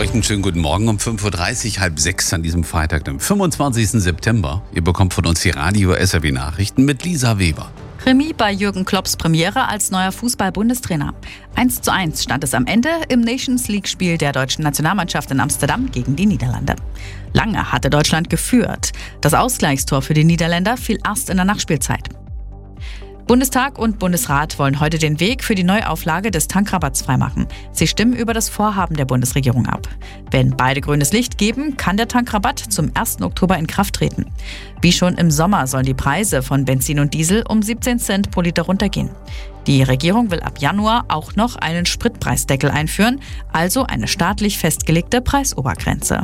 euch einen schönen guten Morgen um 5.30 Uhr, halb sechs an diesem Freitag, dem 25. September. Ihr bekommt von uns die Radio SAW Nachrichten mit Lisa Weber. Remis bei Jürgen Klopps Premiere als neuer Fußball-Bundestrainer. 1:1 stand es am Ende im Nations-League-Spiel der deutschen Nationalmannschaft in Amsterdam gegen die Niederlande. Lange hatte Deutschland geführt. Das Ausgleichstor für die Niederländer fiel erst in der Nachspielzeit. Bundestag und Bundesrat wollen heute den Weg für die Neuauflage des Tankrabatts freimachen. Sie stimmen über das Vorhaben der Bundesregierung ab. Wenn beide grünes Licht geben, kann der Tankrabatt zum 1. Oktober in Kraft treten. Wie schon im Sommer sollen die Preise von Benzin und Diesel um 17 Cent pro Liter runtergehen. Die Regierung will ab Januar auch noch einen Spritpreisdeckel einführen, also eine staatlich festgelegte Preisobergrenze.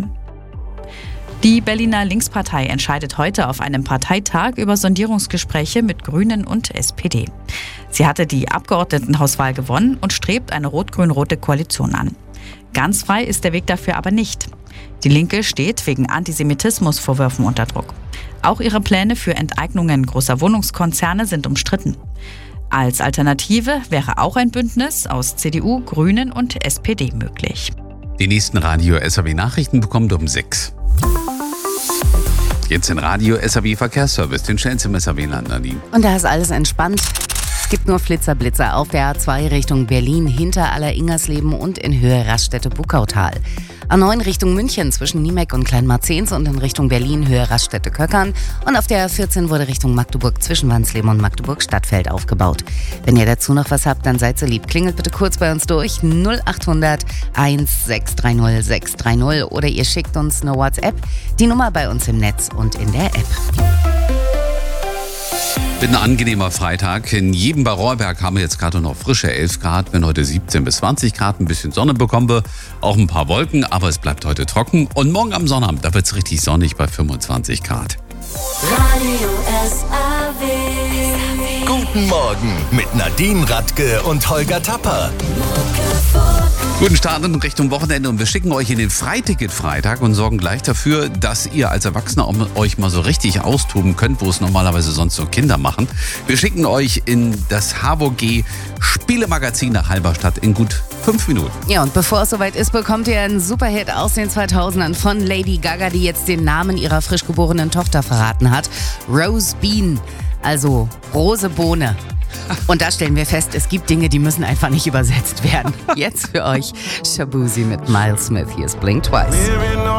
Die Berliner Linkspartei entscheidet heute auf einem Parteitag über Sondierungsgespräche mit Grünen und SPD. Sie hatte die Abgeordnetenhauswahl gewonnen und strebt eine rot-grün-rote Koalition an. Ganz frei ist der Weg dafür aber nicht. Die Linke steht wegen Antisemitismusvorwürfen unter Druck. Auch ihre Pläne für Enteignungen großer Wohnungskonzerne sind umstritten. Als Alternative wäre auch ein Bündnis aus CDU, Grünen und SPD möglich. Die nächsten Radio SAW Nachrichten bekommt um 6. Jetzt in Radio SAW Verkehrsservice, den schnellsten im SAW-Land, Nadine. Und da ist alles entspannt. Es gibt nur Flitzer-Blitzer auf der A2 Richtung Berlin, hinter Aller-Ingersleben und in Höhe Raststätte-Buckautal. A9 Richtung München zwischen Niemek und Kleinmarzens und in Richtung Berlin Höhe Raststätte-Köckern. Und auf der A14 wurde Richtung Magdeburg zwischen Wansleben und Magdeburg-Stadtfeld aufgebaut. Wenn ihr dazu noch was habt, dann seid so lieb. Klingelt bitte kurz bei uns durch 0800 1630 630 oder ihr schickt uns eine WhatsApp. Die Nummer bei uns im Netz und in der App. Wird ein angenehmer Freitag. In jedem bei Rohrberg haben wir jetzt gerade noch frische 11 Grad. Wenn heute 17 bis 20 Grad, ein bisschen Sonne bekommen wir, auch ein paar Wolken, aber es bleibt heute trocken. Und morgen am Sonnabend, da wird es richtig sonnig bei 25 Grad. Radio SAW. Guten Morgen mit Nadine Radke und Holger Tapper. Guten Start in Richtung Wochenende und wir schicken euch in den Freiticket-Freitag und sorgen gleich dafür, dass ihr als Erwachsener euch mal so richtig austoben könnt, wo es normalerweise sonst so Kinder machen. Wir schicken euch in das HVG Spielemagazin nach Halberstadt in gut 5 Minuten. Ja, und bevor es soweit ist, bekommt ihr einen Superhit aus den 2000ern von Lady Gaga, die jetzt den Namen ihrer frisch geborenen Tochter verraten hat. Rose Bean, also Rose Bohne. Und da stellen wir fest, es gibt Dinge, die müssen einfach nicht übersetzt werden. Jetzt für euch Shaboozey mit Miles Smith. Hier ist Blink Twice.